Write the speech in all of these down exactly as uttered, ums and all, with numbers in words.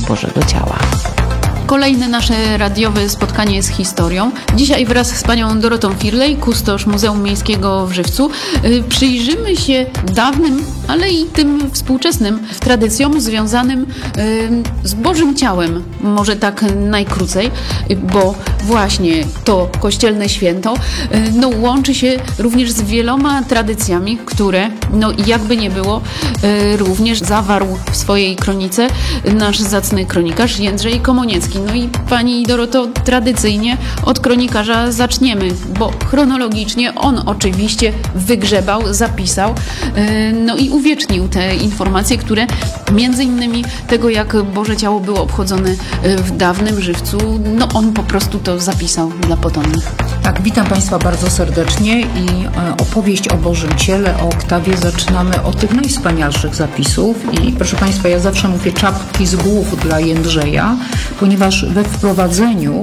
Bożego Ciała. Kolejne nasze radiowe spotkanie z historią. Dzisiaj wraz z panią Dorotą Firlej, kustosz Muzeum Miejskiego w Żywcu, przyjrzymy się dawnym, ale i tym współczesnym tradycjom związanym z Bożym Ciałem. Może tak najkrócej, bo właśnie to kościelne święto no, łączy się również z wieloma tradycjami, które, no jakby nie było, również zawarł w swojej kronice nasz zacny kronikarz Jędrzej Komoniecki. No i pani Doroto, tradycyjnie od kronikarza zaczniemy, bo chronologicznie on oczywiście wygrzebał, zapisał, no i uwiecznił te informacje, które między innymi tego, jak Boże Ciało było obchodzone w dawnym Żywcu, no on po prostu to zapisał dla potomnych. Tak, witam Państwa bardzo serdecznie i opowieść o Bożym Ciele, o oktawie zaczynamy od tych najwspanialszych zapisów i proszę Państwa, ja zawsze mówię czapki z głów dla Jędrzeja, ponieważ we wprowadzeniu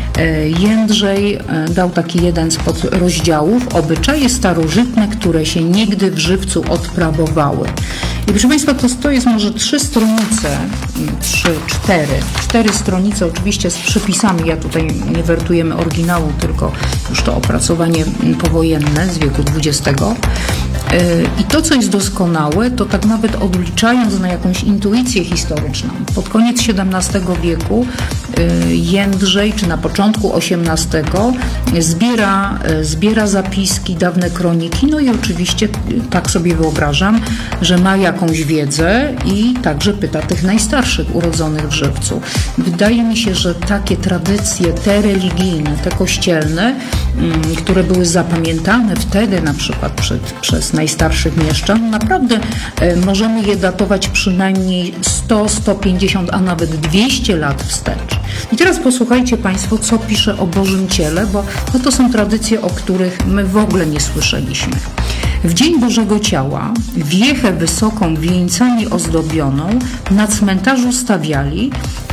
Jędrzej dał taki jeden z podrozdziałów, obyczaje starożytne, które się niegdy w Żywcu odprawowały. I proszę Państwa, to, to jest może trzy stronice, trzy, cztery, cztery stronice oczywiście z przypisami, ja tutaj nie wertujemy oryginału, tylko już to opracowanie powojenne z wieku dwudziestego. I to, co jest doskonałe, to tak nawet odliczając na jakąś intuicję historyczną, pod koniec siedemnastego wieku Jędrzej, czy na początku osiemnastego zbiera, zbiera zapiski, dawne kroniki, no i oczywiście tak sobie wyobrażam, że ma jakąś wiedzę i także pyta tych najstarszych urodzonych w Żywcu. Wydaje mi się, że takie tradycje, te religijne, te kościelne, które były zapamiętane wtedy na przykład przed, przez najstarszych mieszczan, naprawdę możemy je datować przynajmniej sto, sto pięćdziesiąt, a nawet dwieście lat wstecz. I teraz posłuchajcie Państwo, co pisze o Bożym Ciele, bo no to są tradycje, o których my w ogóle nie słyszeliśmy. W dzień Bożego Ciała wiechę wysoką wieńcami ozdobioną na cmentarzu stawiali